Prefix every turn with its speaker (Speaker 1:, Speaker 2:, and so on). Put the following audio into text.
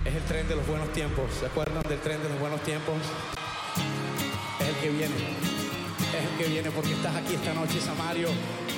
Speaker 1: Es el tren de los buenos tiempos. ¿Se acuerdan del tren de los buenos tiempos? Es el que viene. Es el que viene porque estás aquí esta noche, Samario.